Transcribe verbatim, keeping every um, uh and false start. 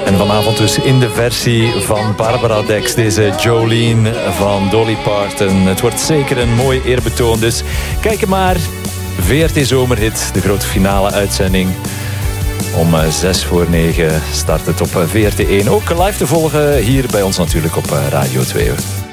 En vanavond dus in de versie van Barbara Dex, deze Jolene van Dolly Parton. Het wordt zeker een mooi eerbetoon, dus kijk maar. V R T Zomerhit, de grote finale uitzending. Om zes voor negen start het op V R T één. Ook live te volgen hier bij ons natuurlijk op Radio twee.